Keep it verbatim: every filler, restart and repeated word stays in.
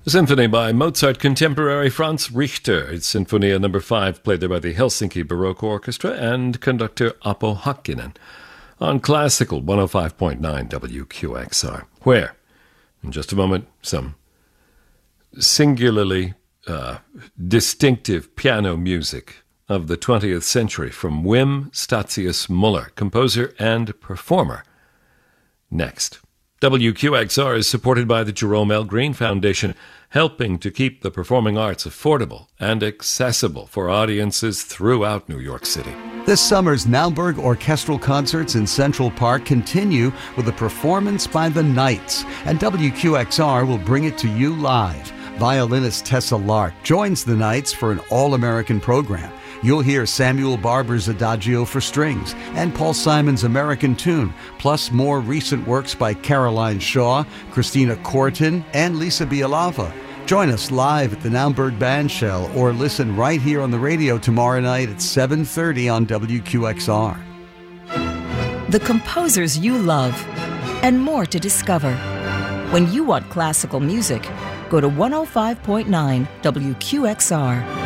A symphony by Mozart contemporary Franz Richter. It's Sinfonia number five, played there by the Helsinki Baroque Orchestra and conductor Apo Hakkinen on Classical one oh five point nine W Q X R, where, in just a moment, some singularly uh, distinctive piano music of the twentieth century from Wim Statius Muller, composer and performer. Next. W Q X R is supported by the Jerome L. Green Foundation, helping to keep the performing arts affordable and accessible for audiences throughout New York City. This summer's Naumburg Orchestral Concerts in Central Park continue with a performance by the Knights, and W Q X R will bring it to you live. Violinist Tessa Lark joins the Knights for an all-American program. You'll hear Samuel Barber's Adagio for strings and Paul Simon's American Tune, plus more recent works by Caroline Shaw, Christina Corton, and Lisa Bialava. Join us live at the Naumburg Bandshell or listen right here on the radio tomorrow night at seven thirty on W Q X R. The composers you love and more to discover. When you want classical music, go to one oh five point nine W Q X R.